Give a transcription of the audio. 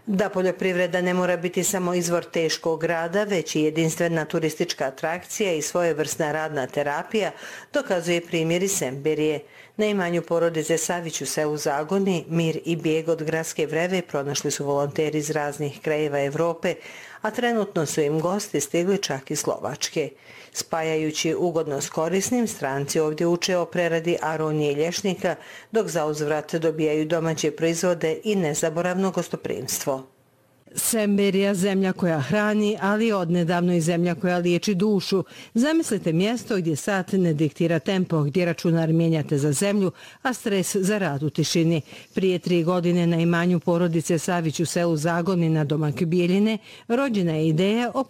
Da poljoprivreda ne mora biti samo izvor teškog rada, već i jedinstvena turistička atrakcija i svojevrsna radna terapija, dokazuje primjer iz Semberije. Na imanju porodice Savić u selu Zagoni, mir i bijeg od gradske vreve pronašli su volonteri iz raznih krajeva Evrope, a trenutno su im gosti stigli čak iz Slovačke. Spajajući ugodno s korisnim, stranci ovdje uče o preradi aronije i lješnika, dok za uzvrat dobijaju domaće proizvode i nezaboravno gostoprimstvo. Semberija, zemlja koja hrani, ali odnedavno i zemlja koja liječi dušu. Zamislite mjesto gdje sat ne diktira tempo, gdje računar mijenjate za zemlju, a stres za rad u tišini. Prije 3 godine na imanju porodice Savić u selu Zagoni na domak Bijeljine rođena je ideja o